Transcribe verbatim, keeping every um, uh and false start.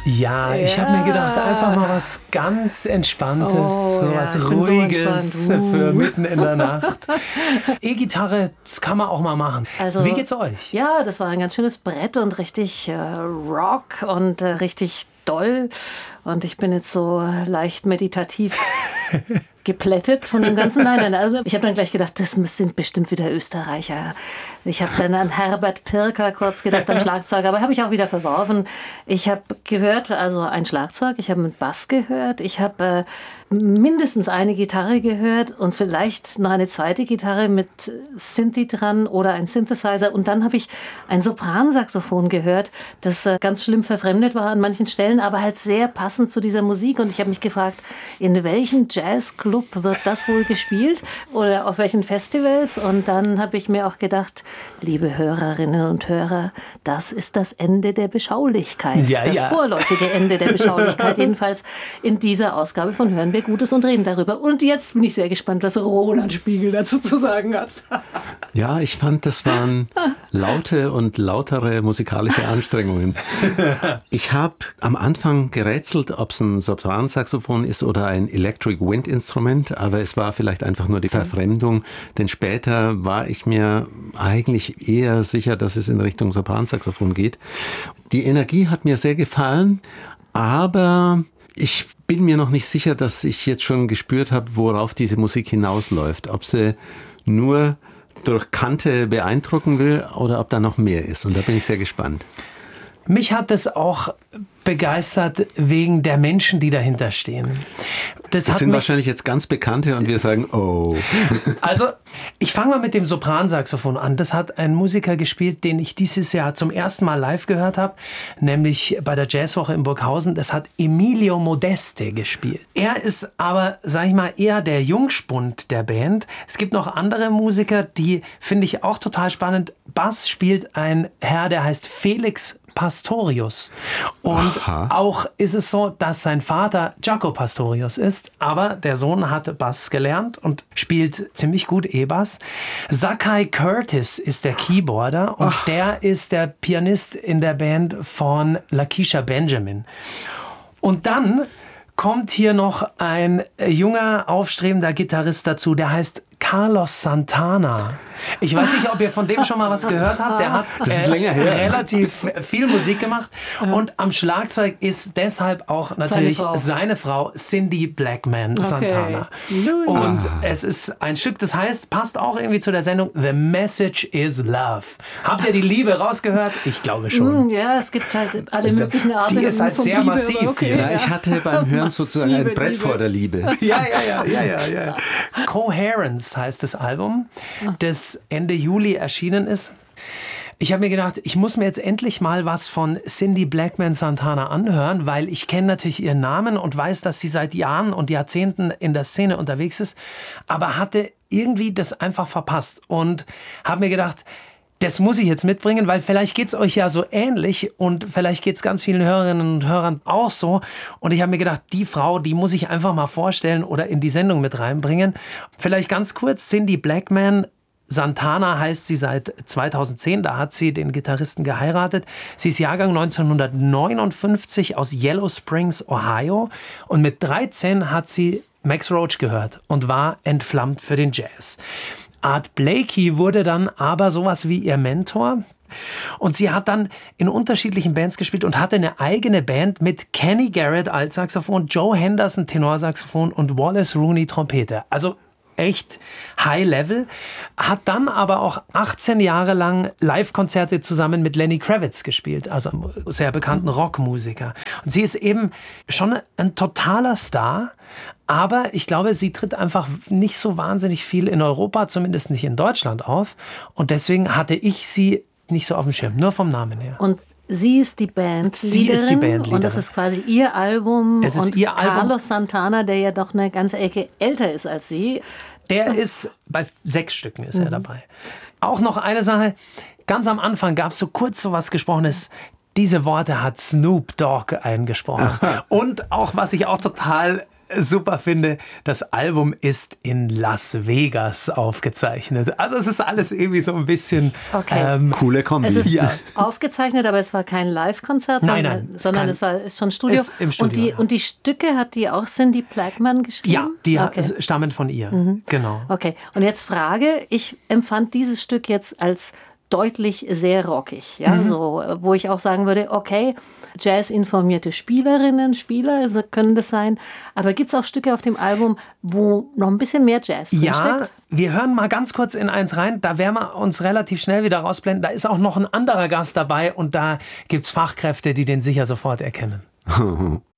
Ja, ja. ich habe mir gedacht, einfach mal was ganz Entspanntes, oh, so ja, was Ruhiges so uh. für mitten in der Nacht. E-Gitarre, das kann man auch mal machen. Also, wie geht's euch? Ja, das war ein ganz schönes Brett und richtig äh, Rock und äh, richtig doll. Und ich bin jetzt so leicht meditativ geplättet von dem Ganzen. Nein, nein, also ich habe dann gleich gedacht, das sind bestimmt wieder Österreicher. Ich habe dann an Herbert Pirker kurz gedacht, am Schlagzeug, aber habe ich auch wieder verworfen. Ich habe gehört, also ein Schlagzeug, ich habe einen Bass gehört, ich habe äh, mindestens eine Gitarre gehört und vielleicht noch eine zweite Gitarre mit Synthi dran oder ein Synthesizer. Und dann habe ich ein Sopransaxophon gehört, das äh, ganz schlimm verfremdet war an manchen Stellen, aber halt sehr passend zu dieser Musik. Und ich habe mich gefragt, in welchem Jazzclub wird das wohl gespielt oder auf welchen Festivals? Und dann habe ich mir auch gedacht, liebe Hörerinnen und Hörer, das ist das Ende der Beschaulichkeit. Ja, das ja. vorläufige Ende der Beschaulichkeit, jedenfalls in dieser Ausgabe von Hören wir Gutes und reden darüber. Und jetzt bin ich sehr gespannt, was Roland Spiegel dazu zu sagen hat. Ja, ich fand, das waren laute und lautere musikalische Anstrengungen. Ich habe am Anfang gerätselt, ob es ein Sopransaxophon ist oder ein Electric Wind Instrument, aber es war vielleicht einfach nur die Verfremdung, denn später war ich mir eigentlich eher sicher, dass es in Richtung Sopransaxophon geht. Die Energie hat mir sehr gefallen, aber ich bin mir noch nicht sicher, dass ich jetzt schon gespürt habe, worauf diese Musik hinausläuft. Ob sie nur durch Kante beeindrucken will oder ob da noch mehr ist. Und da bin ich sehr gespannt. Mich hat es auch begeistert wegen der Menschen, die dahinter stehen. Das, das hat sind mich, wahrscheinlich jetzt ganz Bekannte und wir sagen, oh. Also, ich fange mal mit dem Sopransaxophon an. Das hat ein Musiker gespielt, den ich dieses Jahr zum ersten Mal live gehört habe, nämlich bei der Jazzwoche in Burghausen. Das hat Emilio Modeste gespielt. Er ist aber, sag ich mal, eher der Jungspund der Band. Es gibt noch andere Musiker, die finde ich auch total spannend. Bass spielt ein Herr, der heißt Felix Pastorius. Und Aha. auch ist es so, dass sein Vater Jaco Pastorius ist, aber der Sohn hat Bass gelernt und spielt ziemlich gut E-Bass. Zakai Curtis ist der Keyboarder und Ach. der ist der Pianist in der Band von Lakeisha Benjamin. Und dann kommt hier noch ein junger, aufstrebender Gitarrist dazu, der heißt Carlos Santana. Ich weiß nicht, ob ihr von dem schon mal was gehört habt. Der hat äh, relativ viel Musik gemacht. Und am Schlagzeug ist deshalb auch natürlich seine Frau, seine Frau Cindy Blackman okay. Santana. Und ah. es ist ein Stück, das heißt, passt auch irgendwie zu der Sendung The Message is Love. Habt ihr die Liebe rausgehört? Ich glaube schon. Ja, es gibt halt alle möglichen Arten. Die ist halt sehr Liebe, massiv. Okay, ja, ich hatte beim Hören sozusagen ein Brett Liebe. vor der Liebe. Ja, ja, ja, ja, ja, ja. Coherence heißt das Album, das Ende Juli erschienen ist. Ich habe mir gedacht, ich muss mir jetzt endlich mal was von Cindy Blackman Santana anhören, weil ich kenne natürlich ihren Namen und weiß, dass sie seit Jahren und Jahrzehnten in der Szene unterwegs ist, aber hatte irgendwie das einfach verpasst und habe mir gedacht, das muss ich jetzt mitbringen, weil vielleicht geht's euch ja so ähnlich und vielleicht geht's ganz vielen Hörerinnen und Hörern auch so. Und ich habe mir gedacht, die Frau, die muss ich einfach mal vorstellen oder in die Sendung mit reinbringen. Vielleicht ganz kurz, Cindy Blackman Santana heißt sie seit zweitausendzehn, da hat sie den Gitarristen geheiratet. Sie ist Jahrgang neunzehnhundertneunundfünfzig aus Yellow Springs, Ohio. Und mit dreizehn hat sie Max Roach gehört und war entflammt für den Jazz. Art Blakey wurde dann aber sowas wie ihr Mentor. Und sie hat dann in unterschiedlichen Bands gespielt und hatte eine eigene Band mit Kenny Garrett Altsaxophon, Joe Henderson Tenorsaxophon und Wallace Rooney Trompete. Also echt High Level. Hat dann aber auch achtzehn Jahre lang Live-Konzerte zusammen mit Lenny Kravitz gespielt, also einem sehr bekannten Rockmusiker. Und sie ist eben schon ein totaler Star. Aber ich glaube, sie tritt einfach nicht so wahnsinnig viel in Europa, zumindest nicht in Deutschland auf. Und deswegen hatte ich sie nicht so auf dem Schirm, nur vom Namen her. Und sie ist die Bandleaderin. Sie ist die Bandleaderin. Und das ist quasi ihr Album. Es ist und ihr Album. Carlos Santana, der ja doch eine ganze Ecke älter ist als sie. Der ist, bei sechs Stücken ist mhm. er dabei. Auch noch eine Sache, ganz am Anfang gab es so kurz so was Gesprochenes. Diese Worte hat Snoop Dogg eingesprochen. Und auch, was ich auch total super finde, das Album ist in Las Vegas aufgezeichnet. Also es ist alles irgendwie so ein bisschen okay. ähm, coole Kombi. Es ist ja. aufgezeichnet, aber es war kein Live-Konzert, Nein, sondern, nein, sondern es es war ist schon Studio. ist im Studio, und, die, ja. und die Stücke hat die auch Cindy Blackman geschrieben? Ja, die okay. ha- stammen von ihr. Mhm. Genau. Okay, und jetzt Frage, ich empfand dieses Stück jetzt als deutlich sehr rockig, ja, Mhm. so, wo ich auch sagen würde, okay, Jazz-informierte Spielerinnen, Spieler also können das sein, aber gibt es auch Stücke auf dem Album, wo noch ein bisschen mehr Jazz drin Ja, steckt? wir hören mal ganz kurz in eins rein, da werden wir uns relativ schnell wieder rausblenden. Da ist auch noch ein anderer Gast dabei und da gibt es Fachkräfte, die den sicher sofort erkennen.